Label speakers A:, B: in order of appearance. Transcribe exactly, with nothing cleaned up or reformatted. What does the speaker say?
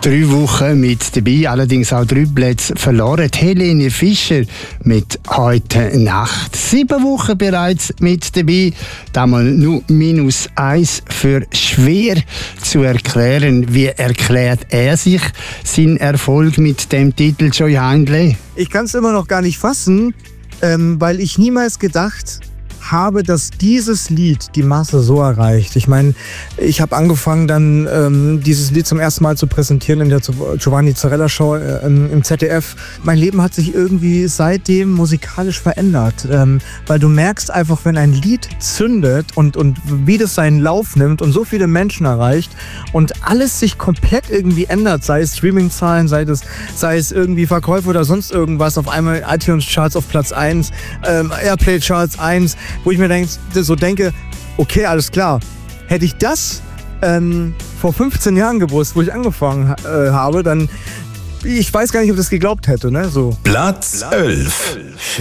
A: Drei Wochen mit dabei, allerdings auch drei Plätze verloren. Helene Fischer mit «Heute Nacht». Sieben Wochen bereits mit dabei. Damals nur minus eins für «Schwer» zu erklären. Wie erklärt er sich seinen Erfolg mit dem Titel, Joy Hindley?
B: Ich kann es immer noch gar nicht fassen, ähm, weil ich niemals gedacht habe, dass dieses Lied die Masse so erreicht. Ich meine, ich habe angefangen dann ähm, dieses Lied zum ersten Mal zu präsentieren in der Giovanni Zarella Show äh, im Z D F. Mein Leben hat sich irgendwie seitdem musikalisch verändert, ähm, weil du merkst einfach, wenn ein Lied zündet und, und wie das seinen Lauf nimmt und so viele Menschen erreicht und alles sich komplett irgendwie ändert, sei es Streaming-Zahlen, sei es, sei es irgendwie Verkäufe oder sonst irgendwas, auf einmal iTunes-Charts auf Platz eins, ähm, Airplay-Charts eins, wo ich mir denk, so denke, okay, alles klar, hätte ich das ähm, vor fünfzehn Jahren gewusst, wo ich angefangen äh, habe, dann, ich weiß gar nicht, ob ich das geglaubt hätte. Ne? So.
C: Platz elf.